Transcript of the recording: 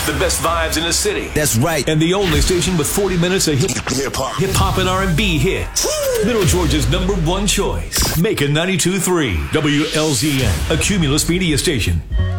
The best vibes in the city. That's right. And the only station with 40 minutes of hip-hop and R&B hits. Middle Georgia's #1 choice. Macon 92.3 WLZN, a Cumulus media station.